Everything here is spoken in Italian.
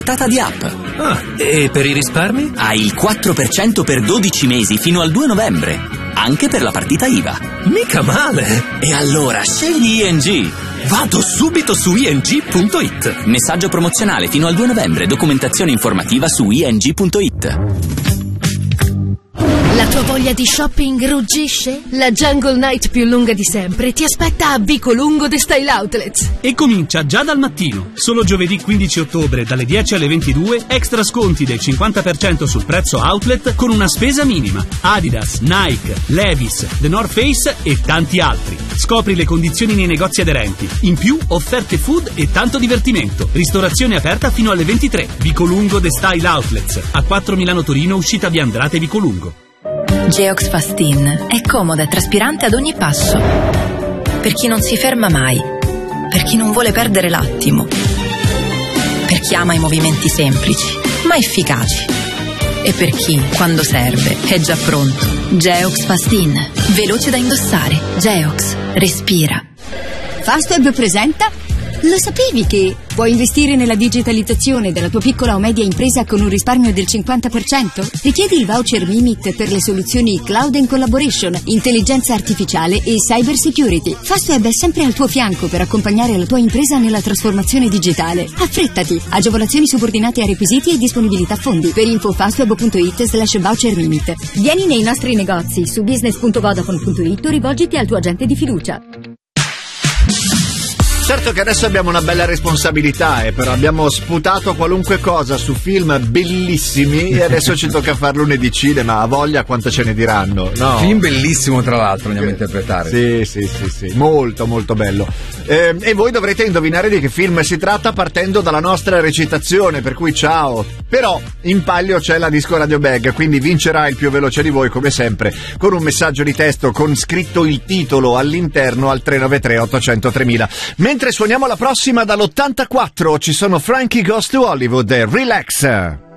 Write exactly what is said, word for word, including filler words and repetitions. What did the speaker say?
di app. Ah, e per i risparmi? Hai il quattro per cento per dodici mesi fino al due novembre, anche per la partita I V A. Mica male! E allora scegli I N G. Vado subito su i n g punto i t. Messaggio promozionale fino al due novembre, documentazione informativa su i n g punto i t. La tua voglia di shopping ruggisce? La Jungle Night più lunga di sempre ti aspetta a Vico Lungo The Style Outlets. E comincia già dal mattino. Solo giovedì quindici ottobre dalle dieci alle ventidue, extra sconti del cinquanta per cento sul prezzo outlet con una spesa minima. Adidas, Nike, Levi's, The North Face e tanti altri. Scopri le condizioni nei negozi aderenti. In più, offerte food e tanto divertimento. Ristorazione aperta fino alle ventitré. Vico Lungo The Style Outlets. A quattro Milano Torino, uscita via Andrate Vico Lungo. Geox Fastin è comoda e traspirante ad ogni passo. Per chi non si ferma mai, per chi non vuole perdere l'attimo, per chi ama i movimenti semplici ma efficaci e per chi, quando serve, è già pronto. Geox Fastin, veloce da indossare. Geox, respira. Fastweb presenta. Lo sapevi che puoi investire nella digitalizzazione della tua piccola o media impresa con un risparmio del cinquanta per cento? Richiedi il voucher Mimit per le soluzioni Cloud and Collaboration, intelligenza artificiale e cyber security. Fastweb è sempre al tuo fianco per accompagnare la tua impresa nella trasformazione digitale. Affrettati! Agevolazioni subordinate a requisiti e disponibilità fondi. Per info fastweb punto it slash voucher Mimit. Vieni nei nostri negozi su business punto vodafone punto it o rivolgiti al tuo agente di fiducia. Certo che adesso abbiamo una bella responsabilità, eh, però abbiamo sputato qualunque cosa su film bellissimi e adesso ci tocca farlo lunedì cinema, a voglia quanto ce ne diranno, no? Film bellissimo tra l'altro andiamo a interpretare. Sì, sì, sì, sì, molto molto bello. Eh, e voi dovrete indovinare di che film si tratta partendo dalla nostra recitazione, per cui ciao. Però in palio c'è la Disco Radio Bag, quindi vincerà il più veloce di voi come sempre con un messaggio di testo con scritto il titolo all'interno al tre nove tre otto zero zero tremila. Mentre suoniamo la prossima dall'ottantaquattro ci sono Frankie Goes to Hollywood e Relax.